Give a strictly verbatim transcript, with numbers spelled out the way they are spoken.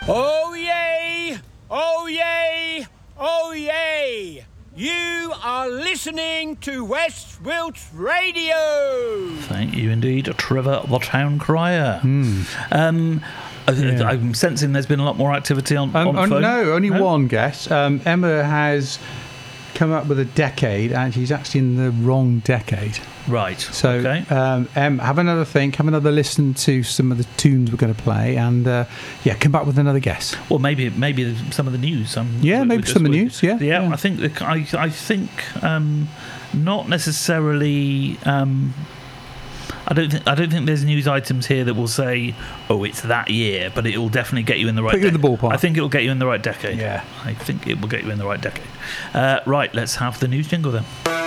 Oh, yay! Oh, yay! Oh, yay! You are listening to West Wilts Radio. Thank you indeed, Trevor the Town Crier. Mm. Um, Yeah. I'm sensing there's been a lot more activity on, Um, on oh, phone. no, only No? one guess. Um, Emma has come up with a decade, and she's actually in the wrong decade. Right. So, okay. um, Em, have another think, have another listen to some of the tunes we're going to play, and uh, yeah, come back with another guess. Well, maybe maybe some of the news. Um, Yeah, with- maybe with some of the this news, yeah, yeah. yeah. I think the, I I think um, not necessarily. Um, I don't think I don't think there's news items here that will say, "Oh, it's that year," but it will definitely get you in the right. Put you in the ballpark. I think it will get you in the right decade. Yeah. I think it will get you in the right decade. Uh, right, let's have the news jingle then.